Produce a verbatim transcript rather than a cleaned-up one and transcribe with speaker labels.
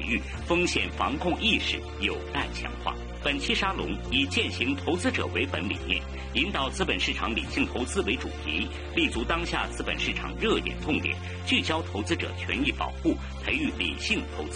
Speaker 1: 域，风险防控意识有待强化。本期沙龙以践行投资者为本理念，引导资本市场理性投资为主题，立足当下资本市场热点痛点，聚焦投资者权益保护，培育理性投资